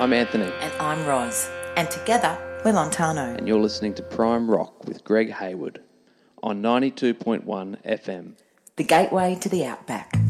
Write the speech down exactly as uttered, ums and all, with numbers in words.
I'm Anthony. And I'm Roz. And together, we're Lontano. And you're listening to Prime Rock with Greg Hayward on ninety-two point one F M. The gateway to the outback.